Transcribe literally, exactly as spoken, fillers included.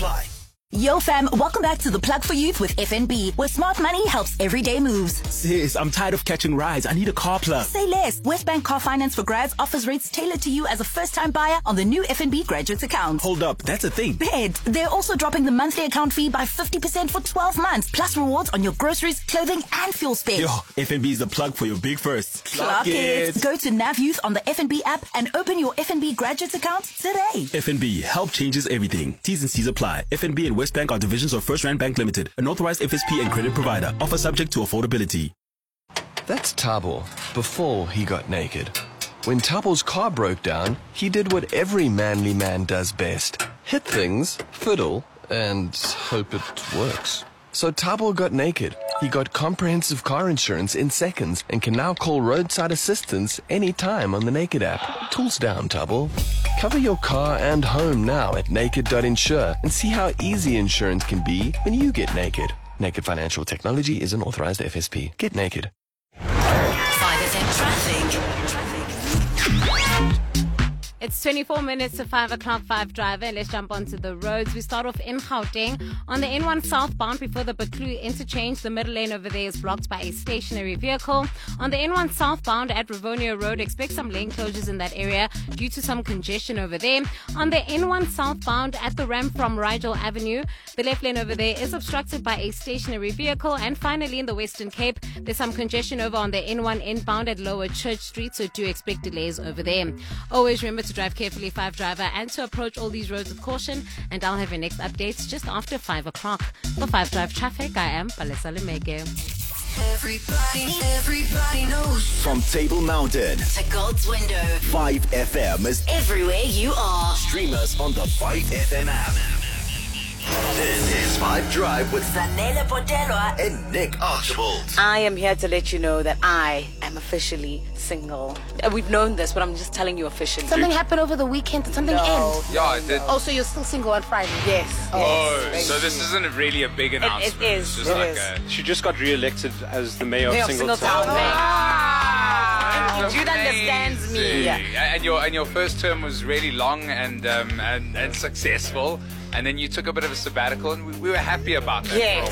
apply. Yo fam, welcome back to The Plug for Youth with F N B, where smart money helps everyday moves. Sis, I'm tired of catching rides. I need a car plug. Say less. Westbank Car Finance for Grads offers rates tailored to you as a first-time buyer on the new F N B Graduate account. Hold up, that's a thing. Bed. They're also dropping the monthly account fee by fifty percent for twelve months, plus rewards on your groceries, clothing, and fuel spend. Yo, F N B is the plug for your big first. Clock it. Go to Nav Youth on the F N B app and open your F N B Graduate account today. F N B, help changes everything. T's and C's apply. F N B and Westbank are divisions of First Rand Bank Limited, an authorized F S P and credit provider. Offer subject to affordability. That's Thabo before he got naked. When Thabo's car broke down, he did what every manly man does best. Hit things, fiddle, and hope it works. So Thabo got naked. He got comprehensive car insurance in seconds and can now call roadside assistance anytime on the Naked app. Tools down, Thabo. Cover your car and home now at naked dot insure and see how easy insurance can be when you get naked. Naked Financial Technology is an authorized F S P. Get naked. five F M traffic. It's twenty-four minutes to five o'clock, five driver. Let's jump onto the roads. We start off in Gauteng. On the N one southbound before the Baklu interchange, the middle lane over there is blocked by a stationary vehicle. On the N one southbound at Rivonia Road, expect some lane closures in that area due to some congestion over there. On the N one southbound at the ramp from Rigel Avenue, the left lane over there is obstructed by a stationary vehicle. And finally, in the Western Cape, there's some congestion over on the N one inbound at Lower Church Street, so do expect delays over there. Always remember to drive carefully, five driver, and to approach all these roads with caution. And I'll have your next updates just after five o'clock. For five drive traffic, I am Palesa Lemeke. Everybody, everybody knows. From Table Mountain To God's window. five F M is Everywhere you are. stream us on the five F M app. This is five Drive with Zanele Potelwa. and Nick Archibald. I am here to let you know that I am officially single. Uh, We've known this, but I'm just telling you officially. Something happened over the weekend. Did something No. end? Yeah, I did. Oh, so you're still single on Friday? Yes. Oh, yes. so this isn't really a big It, announcement. it is. It's just It like is. a. She just got re-elected as the mayor, Mayor of of Singletown. Singletown. Ah, Jude understands me. amazing. And your and your first term was really long and um and, and successful, and then you took a bit of a sabbatical, and we, we were happy about that Yes. for